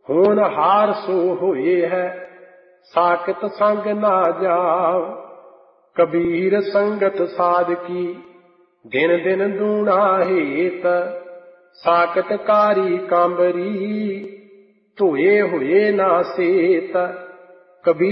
होनहार सो होए है, साकत संग ना जाओ। कबीर संगत साध की, दिन दिन दूना हेत। साकत कारी कांबरी, धोए हुए ना सेत। कबीर